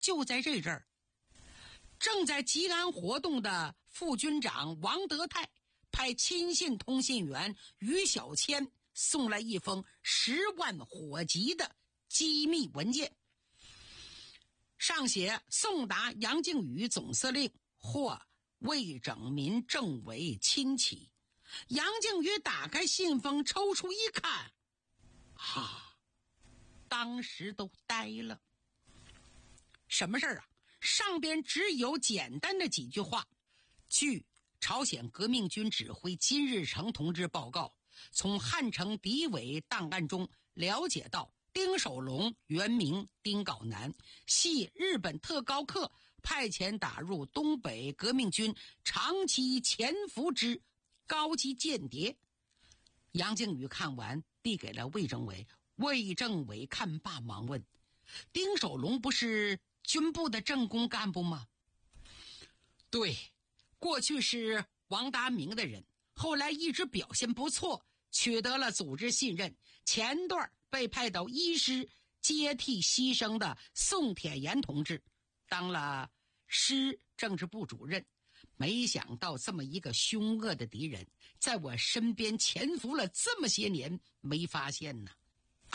就在这阵儿，正在吉安活动的副军长王德泰派亲信通信员于小谦送来一封10万火急的机密文件，上写送达杨靖宇总司令或魏拯民政委亲启。杨靖宇打开信封抽出一看，当时都呆了。什么事儿啊？上边只有简单的几句话。据朝鲜革命军指挥金日成同志报告，从汉城敌伪档案中了解到，丁守龙原名丁镐南，系日本特高课派遣打入东北革命军长期潜伏之高级间谍。杨靖宇看完递给了魏政委，魏政委看罢忙问，丁守龙不是军部的政工干部吗？对，过去是王达明的人，后来一直表现不错，取得了组织信任，前段被派到一师接替牺牲的宋铁岩同志，当了师政治部主任。没想到这么一个凶恶的敌人在我身边潜伏了这么些年，没发现呢。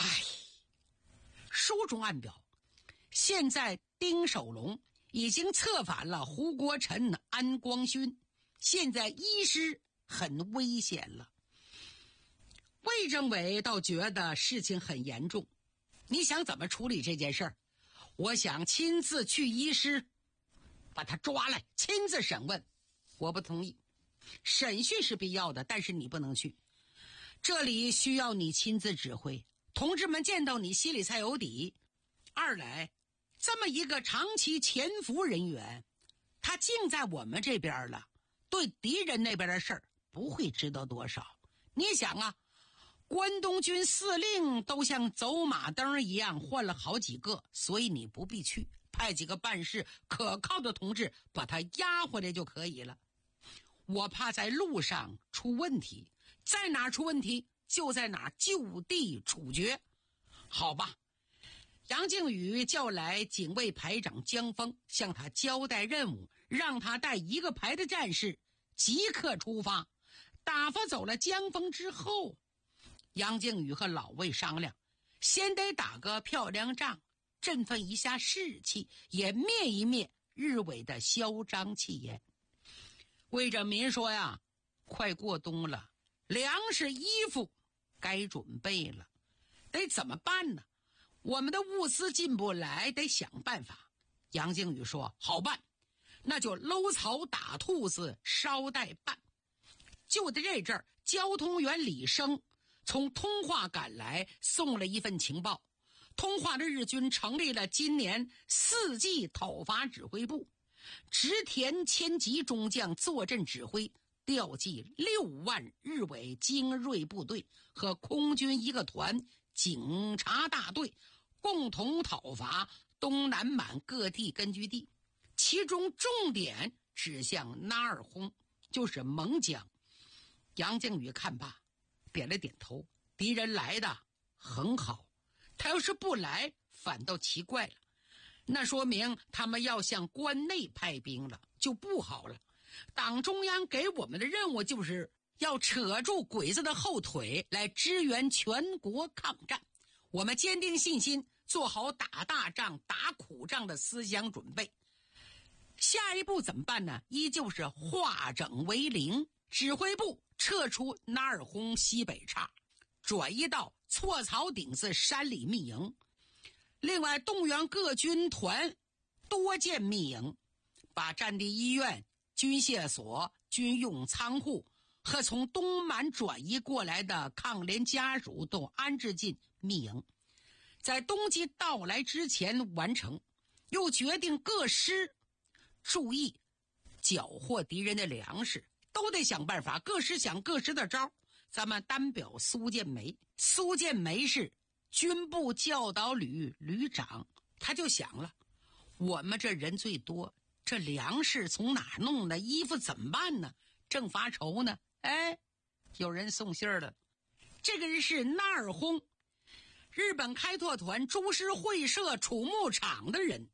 书中暗表，现在丁守龙已经策反了胡国臣、安光勋，现在一师很危险了。魏政委倒觉得事情很严重，你想怎么处理这件事儿？我想亲自去一师把他抓来亲自审问。我不同意，审讯是必要的，但是你不能去，这里需要你亲自指挥，同志们见到你心里才有底。二来，这么一个长期潜伏人员，他竟在我们这边了，对敌人那边的事儿不会知道多少。你想啊，关东军司令都像走马灯一样换了好几个，所以你不必去，派几个办事可靠的同志把他押回来就可以了。我怕在路上出问题，在哪出问题就在哪就地处决。好吧，杨靖宇叫来警卫排长江峰，向他交代任务，让他带1个排的战士即刻出发。打发走了江峰之后，杨靖宇和老魏商量，先得打个漂亮仗，振奋一下士气，也灭一灭日伪的嚣张气焰。魏拯民说呀，快过冬了，粮食衣服该准备了，得怎么办呢？我们的物资进不来，得想办法。杨靖宇说好办，那就搂草打兔子捎带办。就在这阵儿，交通员李生从通化赶来，送了一份情报。通化的日军成立了今年4季讨伐指挥部，植田千吉中将坐镇指挥，调集6万日伪精锐部队和空军1个团、警察大队，共同讨伐东南满各地根据地，其中重点指向纳尔轰，就是蒙江。杨靖宇看罢点了点头，敌人来的很好，他要是不来反倒奇怪了，那说明他们要向关内派兵了，就不好了。党中央给我们的任务就是要扯住鬼子的后腿，来支援全国抗战。我们坚定信心，做好打大仗打苦仗的思想准备。下一步怎么办呢？依旧是化整为零，指挥部撤出纳尔轰西北岔，转移到错草顶子山里密营。另外动员各军团多建密营，把战地医院、军械所、军用仓库和从东满转移过来的抗联家属都安置进密营，在冬季到来之前完成。又决定各师注意缴获敌人的粮食，都得想办法，各师想各师的招。咱们单表苏建梅，苏建梅是军部教导旅旅长，他就想了，我们这人最多，这粮食从哪弄呢？衣服怎么办呢？正发愁呢，有人送信了。这个人是纳尔轰，日本开拓团株式会社储牧场的人，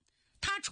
他